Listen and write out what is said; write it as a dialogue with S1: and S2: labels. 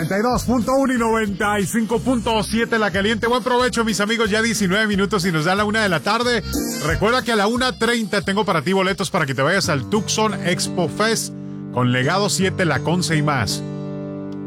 S1: 92.1 y 95.7 La Caliente. Buen provecho, mis amigos. Ya 19 minutos y nos da la 1 de la tarde. Recuerda que a la 1:30 tengo para ti boletos para que te vayas al Tucson Expo Fest con Legado 7, La Conce y más.